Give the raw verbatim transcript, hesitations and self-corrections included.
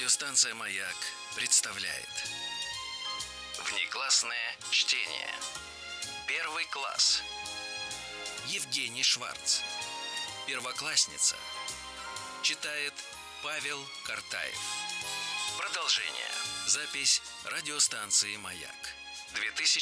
Радиостанция «Маяк» представляет внеклассное чтение. Первый класс. Евгений Шварц. Первоклассница. Читает Павел Картаев. Продолжение. Запись радиостанции «Маяк». две тысячи